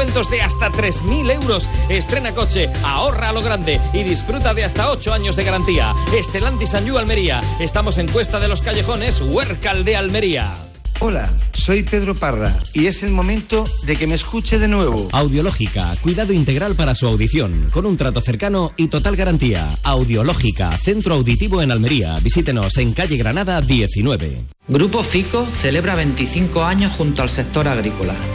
descuentos de hasta 3.000 euros. Estrena coche, ahorra a lo grande y disfruta de hasta 8 años de garantía. Stellantis Sanyu Almería. Estamos en Cuesta de los Callejones, Huércal de Almería. Hola, soy Pedro Parra y es el momento de que me escuche de nuevo. Audiológica, cuidado integral para su audición, con un trato cercano y total garantía. Audiológica, centro auditivo en Almería. Visítenos en calle Granada 19. Grupo FICO celebra 25 años junto al sector agrícola.